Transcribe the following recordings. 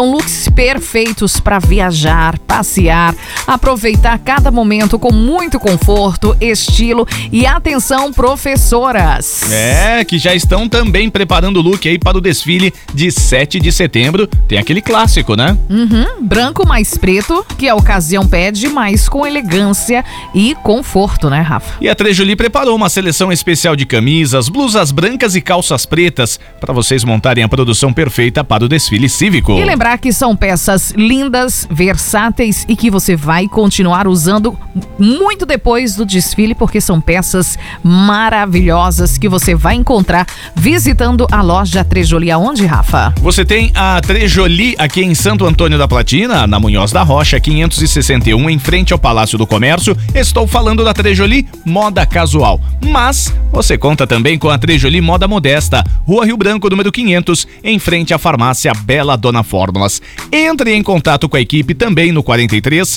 Looks perfeitos para viajar, passear, aproveitar cada momento com muito conforto, estilo e atenção, professoras. Que já estão também preparando o look aí para o desfile de 7 de setembro. Tem aquele clássico, né? Branco mais preto, que a ocasião pede, mas com elegância e conforto, né, Rafa? E a Trejoli preparou uma seleção especial de camisas, blusas brancas e calças pretas para vocês montarem a produção perfeita para o desfile cívico. E lembrar que são peças lindas, versáteis e que você vai continuar usando muito depois do desfile, porque são peças maravilhosas que você vai encontrar visitando a loja Trejoli. Aonde, Rafa? Você tem a Trejoli aqui em Santo Antônio da Platina, na Munhoz da Rocha, 561, em frente ao Palácio do Comércio. Estou falando da Trejoli Moda Casual, mas você conta também com a Trejoli Moda Modesta, Rua Rio Branco, número 500, em frente à farmácia Bela Dona Fórmulas. Entre em contato com a equipe também no 43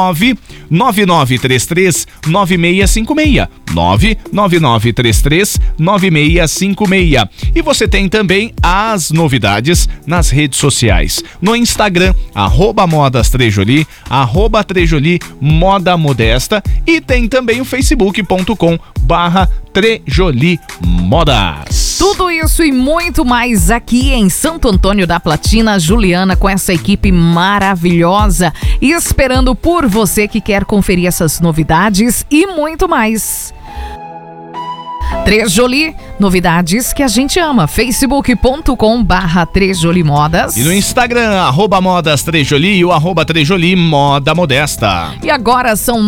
99933 9656, 99933 9656. E você tem também as novidades nas redes sociais. No Instagram, @modastrejoli, @Trejoli Moda Modesta, e tem também o facebook.com/Trejoli Modas. Tudo isso e muito mais aqui em Santo Antônio da Platina. Juliana com essa equipe maravilhosa e esperando por você que quer conferir essas novidades e muito mais. Trejoli, novidades que a gente ama. facebook.com/Trejoli Modas. E no Instagram, @Modas Trejoli e o @Trejoli Moda Modesta. E agora são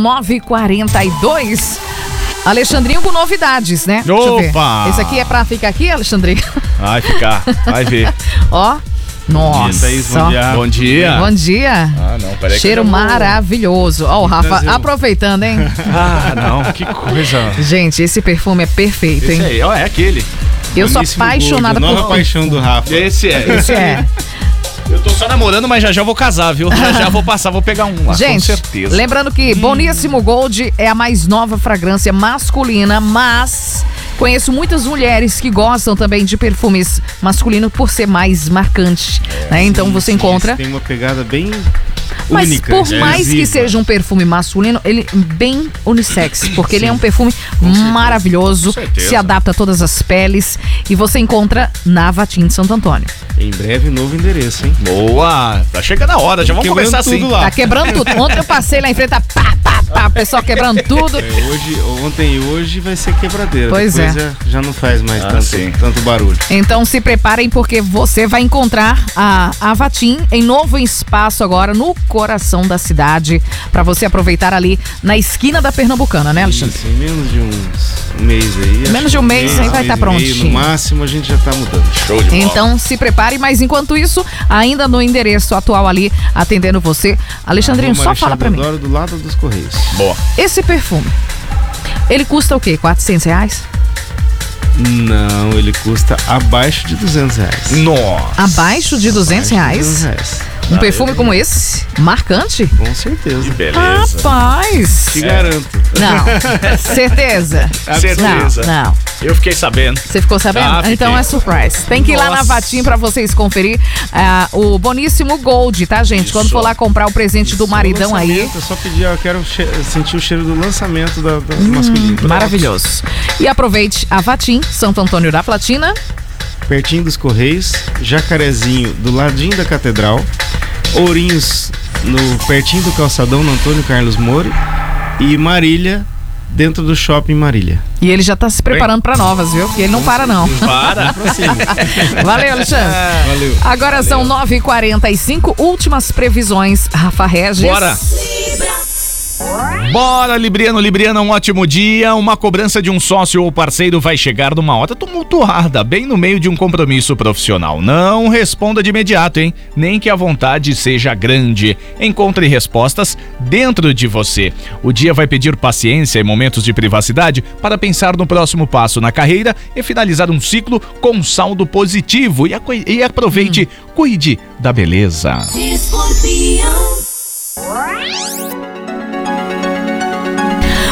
9h42. Alexandrinho com novidades, né? Opa! Esse aqui é pra ficar aqui, Alexandrinho? Vai ficar, vai ver. Ó, nossa. Bom dia. Bom dia. Não, peraí. Cheiro maravilhoso. Ó, o Rafa aproveitando, hein? Não, que coisa. Gente, esse perfume é perfeito, hein? Esse aí, ó, é aquele. Eu sou apaixonada por... Nova paixão do Rafa. Esse é. Eu tô só namorando, mas já vou casar, viu? Já vou passar, vou pegar um lá, gente, com certeza. Lembrando que Boníssimo Gold é a mais nova fragrância masculina, mas conheço muitas mulheres que gostam também de perfumes masculinos por ser mais marcante, né? Então você encontra... Tem uma pegada bem... Mas única, por mais que seja um perfume masculino, ele é bem unissex, porque ele é um perfume maravilhoso, se adapta a todas as peles, e você encontra na Avatim de Santo Antônio. Em breve, novo endereço, hein? Boa! Tá chegando a hora, já vamos começar assim. Lá. Tá quebrando tudo. Ontem eu passei lá em frente, o pessoal quebrando tudo. Ontem e hoje vai ser quebradeira. Pois depois já não faz mais tanto barulho. Então se preparem, porque você vai encontrar a Avatim em novo espaço agora no coração da cidade, para você aproveitar ali na esquina da Pernambucana, né, Alexandre? Isso, em menos de um mês aí. Menos de um mês aí vai estar prontinho. No máximo a gente já tá mudando. Show de bola. Então se prepare, mas enquanto isso, ainda no endereço atual ali, atendendo você. Alexandrinho, só fala pra mim. Do lado dos Correios. Boa. Esse perfume, ele custa o quê? R$400? Não, ele custa abaixo de R$200. Nossa. Abaixo de R$200? Um perfume como esse? Marcante? Com certeza. Que beleza. Rapaz! Te garanto. Não. Certeza? Certeza. Não. Eu fiquei sabendo. Você ficou sabendo? Fiquei. Então é surprise. Tem que ir lá na Avatim pra vocês conferir o Boníssimo Gold, tá, gente? Isso. Quando for lá comprar o presente do maridão aí. Eu só pedi, eu quero sentir o cheiro do lançamento da masculina. Maravilhoso. E aproveite a Avatim, Santo Antônio da Platina. Pertinho dos Correios, Jacarezinho do ladinho da Catedral, Ourinhos pertinho do Calçadão, no Antônio Carlos Mori, e Marília, dentro do Shopping Marília. E ele já tá se preparando pra novas, viu? Porque ele não para, não. Para. Valeu, Alexandre. Valeu. Agora são 9h45, últimas previsões. Rafa Regis. Bora. Bora, Libriana, um ótimo dia. Uma cobrança de um sócio ou parceiro vai chegar numa hora tumultuada, bem no meio de um compromisso profissional. Não responda de imediato, hein? Nem que a vontade seja grande. Encontre respostas dentro de você. O dia vai pedir paciência e momentos de privacidade para pensar no próximo passo na carreira e finalizar um ciclo com um saldo positivo. E aproveite, cuide da beleza.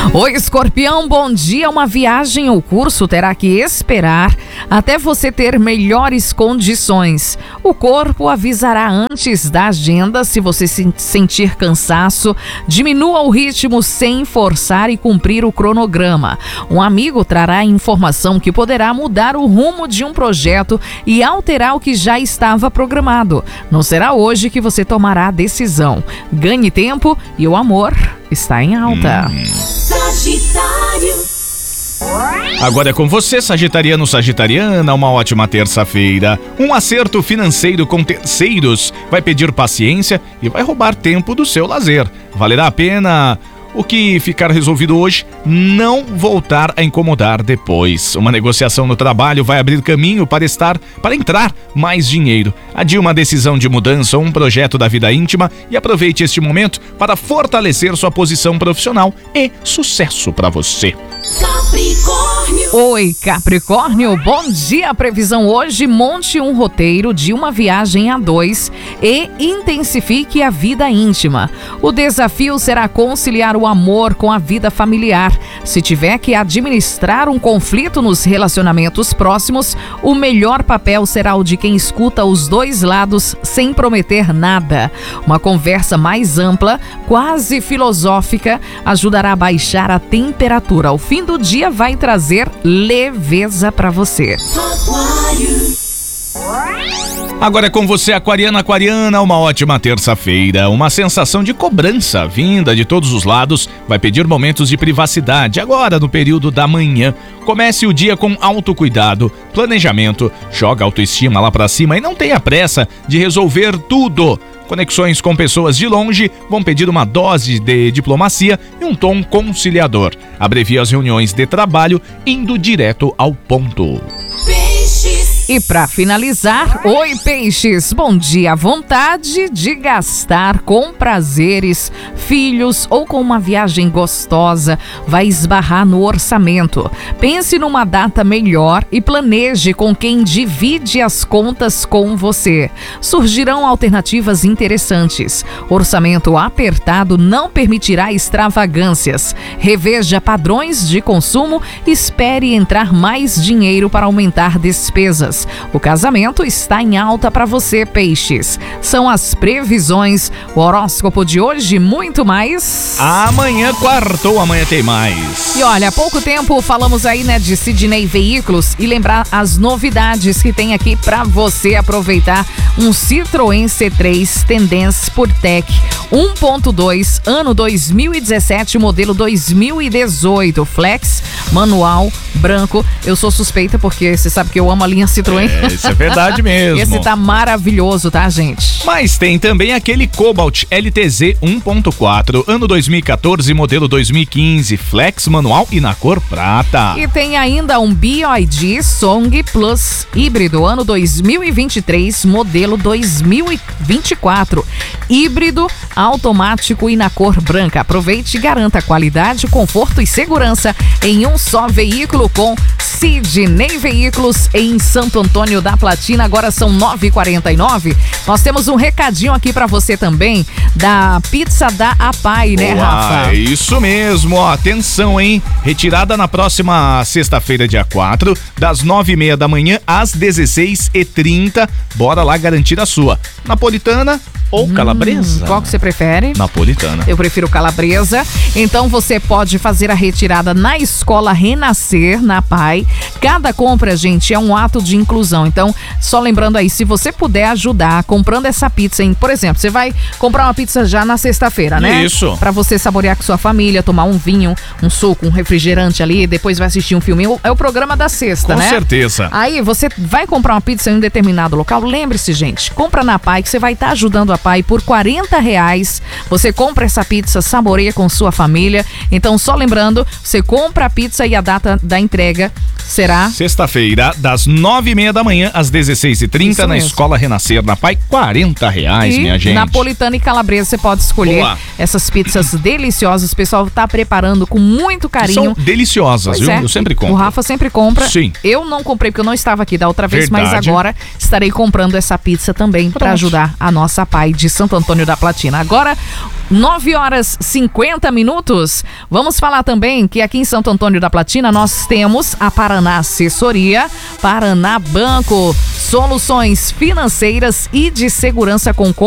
Oi, Escorpião, bom dia. Uma viagem ou curso terá que esperar até você ter melhores condições. O corpo avisará antes da agenda. Se você sentir cansaço, diminua o ritmo sem forçar e cumprir o cronograma. Um amigo trará informação que poderá mudar o rumo de um projeto e alterar o que já estava programado. Não será hoje que você tomará a decisão. Ganhe tempo e o amor está em alta. Sagitário. Agora é com você, sagitariano, sagitariana, uma ótima terça-feira. Um acerto financeiro com terceiros vai pedir paciência e vai roubar tempo do seu lazer. Valerá a pena o que ficar resolvido hoje não voltar a incomodar depois. Uma negociação no trabalho vai abrir caminho para entrar mais dinheiro. Adie uma decisão de mudança ou um projeto da vida íntima e aproveite este momento para fortalecer sua posição profissional e sucesso para você. Capricórnio. Oi, Capricórnio, bom dia. A previsão hoje: monte um roteiro de uma viagem a dois e intensifique a vida íntima. O desafio será conciliar o amor com a vida familiar. Se tiver que administrar um conflito nos relacionamentos próximos, o melhor papel será o de quem escuta os dois lados sem prometer nada. Uma conversa mais ampla, quase filosófica, ajudará a baixar a temperatura. Ao fim do dia vai trazer leveza para você. Agora é com você, aquariana, aquariana, uma ótima terça-feira. Uma sensação de cobrança vinda de todos os lados vai pedir momentos de privacidade agora no período da manhã. Comece o dia com autocuidado, planejamento, joga a autoestima lá pra cima e não tenha pressa de resolver tudo. Conexões com pessoas de longe vão pedir uma dose de diplomacia e um tom conciliador. Abrevie as reuniões de trabalho indo direto ao ponto. E para finalizar, oi, peixes, bom dia. A vontade de gastar com prazeres, filhos ou com uma viagem gostosa vai esbarrar no orçamento. Pense numa data melhor e planeje com quem divide as contas com você. Surgirão alternativas interessantes. Orçamento apertado não permitirá extravagâncias. Reveja padrões de consumo e espere entrar mais dinheiro para aumentar despesas. O casamento está em alta para você, peixes. São as previsões, o horóscopo de hoje, muito mais. Amanhã quartou, amanhã tem mais. E olha, há pouco tempo falamos aí, né, de Sidney Veículos e lembrar as novidades que tem aqui para você aproveitar. Um Citroën C3 Tendance PureTech 1.2, ano 2017, modelo 2018, flex, manual, branco. Eu sou suspeita porque você sabe que eu amo a linha Citroën. Isso é verdade mesmo. Esse tá maravilhoso, tá, gente? Mas tem também aquele Cobalt LTZ 1.4, ano 2014, modelo 2015, flex, manual e na cor prata. E tem ainda um BYD Song Plus híbrido, ano 2023, modelo 2024. Híbrido, automático e na cor branca. Aproveite e garanta qualidade, conforto e segurança em um só veículo com Sidney Veículos em Santo Antônio da Platina. Agora são 9h49. Nós temos um recadinho aqui pra você também da pizza da Apai, né, Rafa? É isso mesmo, ó, atenção, hein? Retirada na próxima sexta-feira, dia 4, das 9h30 da manhã às 16h30. Bora lá garantir a sua. Napolitana ou calabresa? Qual que você prefere? Napolitana. Eu prefiro calabresa. Então você pode fazer a retirada na Escola Renascer, na PAI. Cada compra, gente, é um ato de inclusão. Então, só lembrando aí, se você puder ajudar comprando essa pizza, hein? Por exemplo, você vai comprar uma pizza já na sexta-feira, né? Isso. Pra você saborear com sua família, tomar um vinho, um suco, um refrigerante ali, depois vai assistir um filme. É o programa da sexta, Com né? certeza. Aí você vai comprar uma pizza em um determinado local, lembre-se, gente, compra na PAI que você vai estar ajudando a PAI por R$40. Você compra essa pizza, saboreia com sua família. Então, só lembrando, você compra a pizza e a data da entrega será será? Sexta-feira, das 9h30 da manhã às 16h30, Isso na mesmo. Escola Renascer, na Pai, R$40, E minha gente. napolitana e calabresa, você pode escolher Boa. essas pizzas deliciosas. O pessoal tá preparando com muito carinho. São deliciosas, Pois viu? é. Eu sempre O compro. Rafa sempre compra. Sim. Eu não comprei porque eu não estava aqui da outra vez, mas Verdade. agora estarei comprando essa pizza também para Pronto. ajudar a nossa Pai de Santo Antônio da Platina. Agora, 9h50. Vamos falar também que aqui em Santo Antônio da Platina nós temos a Paraná Assessoria, Paraná Banco, soluções financeiras e de segurança com